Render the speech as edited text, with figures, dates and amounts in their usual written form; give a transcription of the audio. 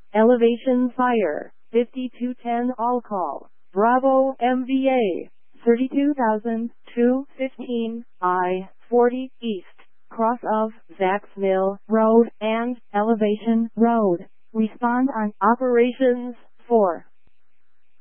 Elevation Fire, 5210 all call. Bravo MVA, 32,215 I-40 East, cross of Zacks Mill Road and Elevation Road. Respond on Operations 4.